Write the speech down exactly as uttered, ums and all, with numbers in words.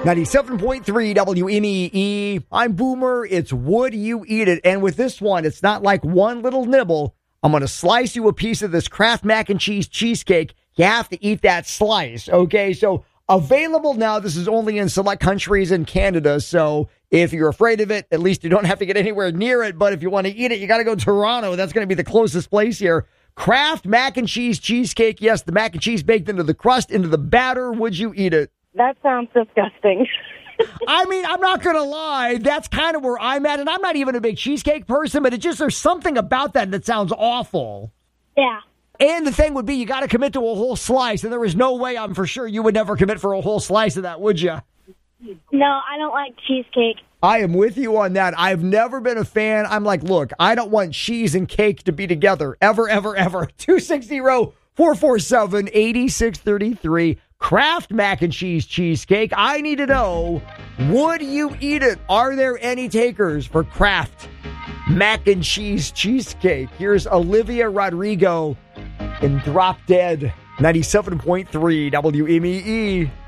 ninety-seven point three W M E E. I'm Boomer. It's Would You Eat It? And with this one, it's not like one little nibble. I'm going to slice you a piece of this Kraft mac and cheese cheesecake. You have to eat that slice, okay? So available now. This is only in select countries in Canada. So if you're afraid of it, at least you don't have to get anywhere near it. But if you want to eat it, you got to go to Toronto. That's going to be the closest place here. Kraft mac and cheese cheesecake. Yes, the mac and cheese baked into the crust, into the batter. Would you eat it? That sounds disgusting. I mean, I'm not going to lie. That's kind of where I'm at. And I'm not even a big cheesecake person, but it just, there's something about that that sounds awful. Yeah. And the thing would be, you got to commit to a whole slice. And there is no way, I'm for sure, you would never commit for a whole slice of that, would you? No, I don't like cheesecake. I am with you on that. I've never been a fan. I'm like, look, I don't want cheese and cake to be together. Ever, ever, ever. two six zero, four four seven, eight six three three. Kraft mac and cheese cheesecake. I need to know, would you eat it? Are there any takers for Kraft mac and cheese cheesecake? Here's Olivia Rodrigo in Drop Dead, ninety-seven point three W M E E.